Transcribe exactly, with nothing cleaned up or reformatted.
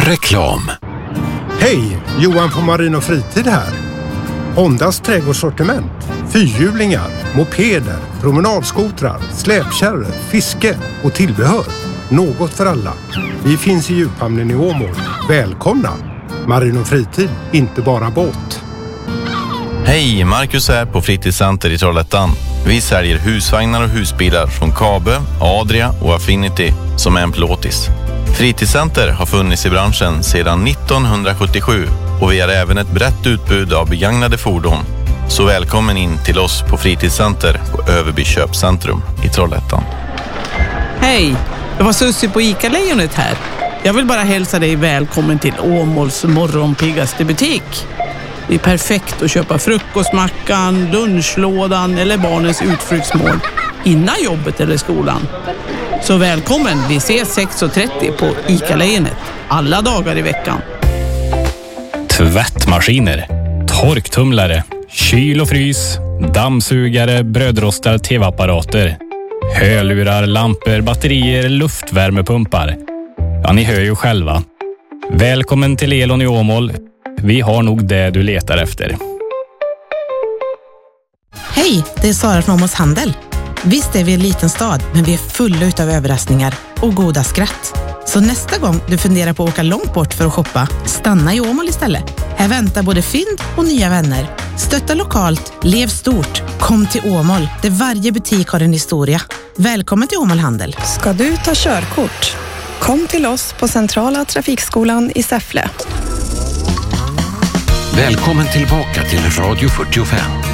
Reklam. Hej, Johan från Marin och Fritid här. Hondas trädgårdssortiment, fyrhjulingar, mopeder, promenadskotrar, släpkärror, fiske och tillbehör. Något för alla. Vi finns i djuphamnen i Åmål. Välkomna! Marin och Fritid, inte bara båt. Hej, Marcus här på Fritidscenter i Trollhättan. Vi säljer husvagnar och husbilar från Kabe, Adria och Affinity som är en plåtis. Fritidscenter har funnits i branschen sedan nittonhundrasjuttiosju och vi har även ett brett utbud av begagnade fordon. Så välkommen in till oss på Fritidscenter på Överby köpcentrum i Trollhättan. Hej, det var Sussi på ICA-lejonet här. Jag vill bara hälsa dig välkommen till Åmåls morgonpiggaste butik. Det är perfekt att köpa frukostmackan, lunchlådan eller barnens utflyktsmål innan jobbet eller skolan. Så välkommen, vi ses sex och trettio på ICA-lejonet alla dagar i veckan. Tvättmaskiner, torktumlare, kyl och frys, dammsugare, brödrostar, tv-apparater, hörlurar, lampor, batterier, luftvärmepumpar. Ja, ni hör ju själva. Välkommen till Elon i Åmål. Vi har nog det du letar efter. Hej, det är Sara från Åmåls Handel. Visst är vi en liten stad, men vi är fulla utav överraskningar och goda skratt. Så nästa gång du funderar på att åka långt bort för att shoppa, stanna i Åmål istället. Här väntar både fynd och nya vänner. Stötta lokalt, lev stort. Kom till Åmål, där varje butik har en historia. Välkommen till Åmål Handel. Ska du ta körkort? Kom till oss på Centrala Trafikskolan i Säffle. Välkommen tillbaka till Radio fyrtiofem.